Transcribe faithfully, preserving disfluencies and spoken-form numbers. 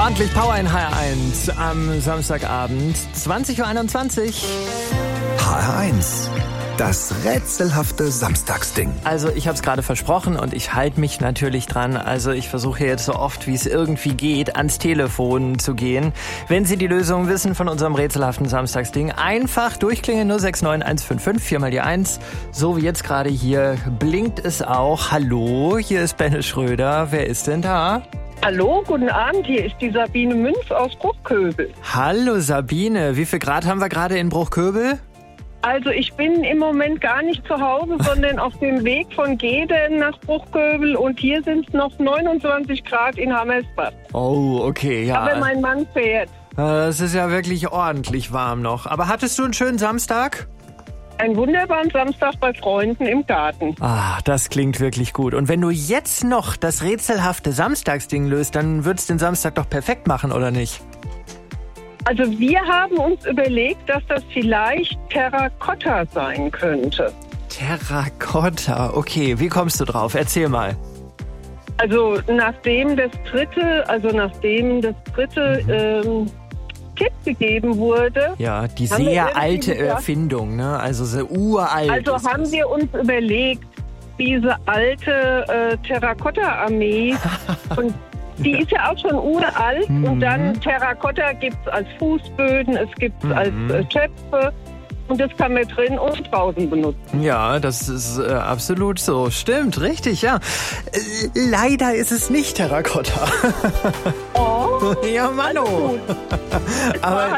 Ordentlich Power in H R eins am Samstagabend, zwanzig Uhr einundzwanzig. H R eins, das rätselhafte Samstagsding. Also ich habe es gerade versprochen und ich halte mich natürlich dran. Also ich versuche jetzt so oft, wie es irgendwie geht, ans Telefon zu gehen. Wenn Sie die Lösung wissen von unserem rätselhaften Samstagsding, einfach durchklingeln null sechs neun eins fünf fünf, vier mal die eins. So wie jetzt gerade hier blinkt es auch. Hallo, hier ist Benne Schröder. Wer ist denn da? Hallo, guten Abend, hier ist die Sabine Münz aus Bruchköbel. Hallo Sabine, wie viel Grad haben wir gerade in Bruchköbel? Also ich bin im Moment gar nicht zu Hause, sondern auf dem Weg von Geden nach Bruchköbel und hier sind es noch neunundzwanzig Grad in Hammersbach. Oh, okay, ja. Aber mein Mann fährt. Es ist ja wirklich ordentlich warm noch. Aber hattest du einen schönen Samstag? Einen wunderbaren Samstag bei Freunden im Garten. Ah, das klingt wirklich gut. Und wenn du jetzt noch das rätselhafte Samstagsding löst, dann würdest du den Samstag doch perfekt machen, oder nicht? Also wir haben uns überlegt, dass das vielleicht Terrakotta sein könnte. Terrakotta, okay. Wie kommst du drauf? Erzähl mal. Also nachdem das dritte, also nachdem das dritte mhm. ähm, Tipp gegeben wurde. Ja, die sehr alte gedacht, Erfindung, ne? Also sehr uralt. Also haben das. wir uns überlegt, diese alte äh, Terrakotta-Armee und die ist ja auch schon uralt mhm. und dann Terrakotta gibt es als Fußböden, es gibt es mhm. als äh, Töpfe und das kann man drin und draußen benutzen. Ja, das ist äh, absolut so. Stimmt, richtig, ja. Äh, leider ist es nicht Terrakotta. Oh, ja, Mano. Aber